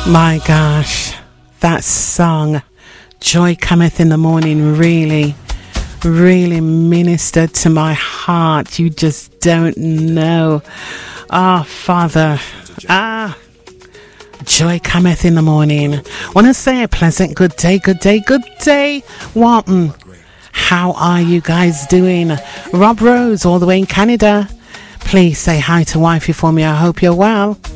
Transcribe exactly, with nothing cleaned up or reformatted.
My gosh, that song, Joy Cometh in the Morning, really, really ministered to my heart. You just don't know. Ah, oh, Father, ah, joy cometh in the morning. Want to say a pleasant good day, good day, good day, Walton. How are you guys doing? Rob Rose, all the way in Canada. Please say hi to wifey for me. I hope you're well.